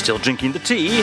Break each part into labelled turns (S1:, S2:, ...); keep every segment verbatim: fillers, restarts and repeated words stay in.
S1: Still drinking the tea.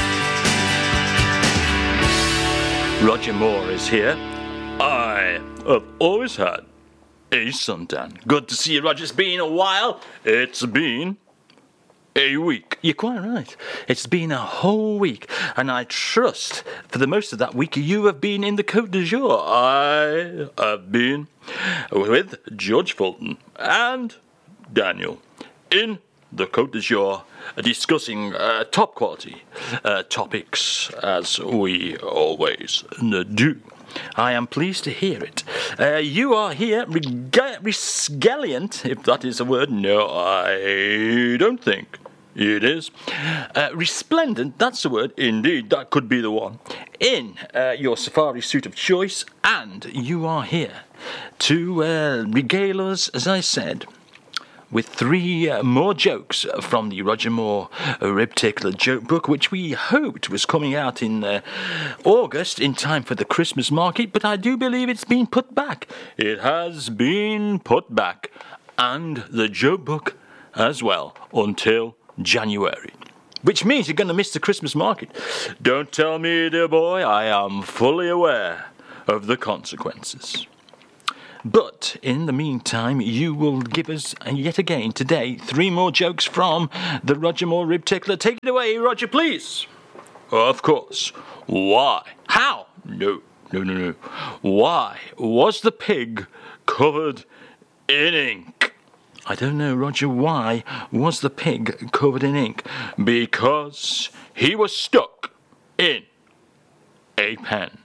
S1: Roger Moore is here. I have always had a suntan. Good to see you, Roger. It's been a while. It's been a week. You're quite right. It's been a whole week, and I trust for the most of that week you have been in the Côte d'Azur. I have been with George Fulton and Daniel in the Côte d'Azur, discussing uh, top quality uh, topics as we always do. I am pleased to hear it. Uh, you are here, reg- rescalliant, if that is a word. No, I don't think it is. Uh, resplendent, that's the word. Indeed, that could be the one. In uh, your safari suit of choice, and you are here to uh, regale us, as I said, with three uh, more jokes from the Roger Moore uh, Rib Tickler joke book, which we hoped was coming out in uh, August in time for the Christmas market, but I do believe it's been put back. It has been put back, and the joke book as well, until January. Which means you're going to miss the Christmas market. Don't tell me, dear boy, I am fully aware of the consequences. But in the meantime, you will give us yet again today three more jokes from the Roger Moore Rib Tickler. Take it away, Roger, please. Of course. Why? How? No, no, no, no. Why was the pig covered in ink? I don't know, Roger. Why was the pig covered in ink? Because he was stuck in a pen.